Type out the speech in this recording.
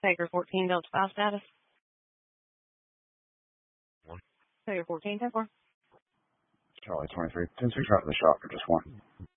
Taker 14, Delta 5 status. One. Taker 14, 10-4. Charlie 23. 10-6 out of the shop for just one.